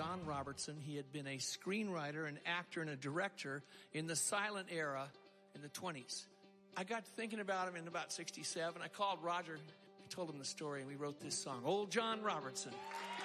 John Robertson. He had been a screenwriter, an actor, and a director in the silent era in the 20s. I got thinking about him in about 67. I called Roger, I told him the story, and we wrote this song, Old John Robertson.